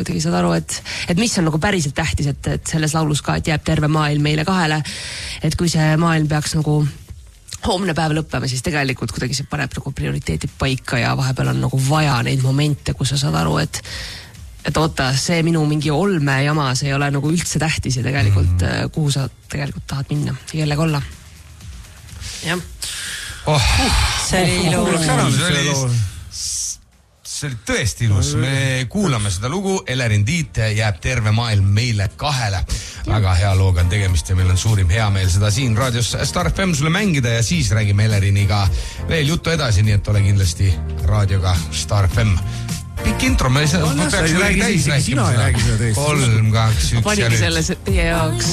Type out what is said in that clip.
kuidagi saad aru, et mis on nagu päriselt tähtis, et selles laulus ka, et jääb terve maailm meile kahele, et kui see maailm peaks nagu homne päev lõppema, siis tegelikult kuidagi see paneb nagu prioriteetid paika ja vahepeal on nagu vaja neid momente, kus sa saad aru, et oota, see minu mingi olme jama, see ei ole nagu üldse tähtis ja tegelikult kuhu sa tegelikult tahad minna ja kellega olla. Jah. See oli ilus. See oli tõesti ilus. Me kuulame seda lugu. Elerin Tiit jääb terve maailm meile kahele. Väga hea looga on tegemist ja meil on suurim hea meel seda siin raadios Star FM sulle mängida ja siis räägime Eleriniga veel juttu edasi, nii et ole kindlasti raadioga Star FM. Pikk intro, me peaks täis rääkima. Sina ei räägi seda teist. 3, 2, 1. Panigi selle teie jaoks.